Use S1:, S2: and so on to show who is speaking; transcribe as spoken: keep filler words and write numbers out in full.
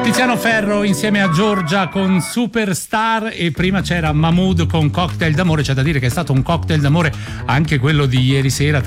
S1: Tiziano Ferro insieme a Giorgia con Superstar, e prima c'era Mahmood con Cocktail d'amore. C'è da dire che è stato un cocktail d'amore anche quello di ieri sera.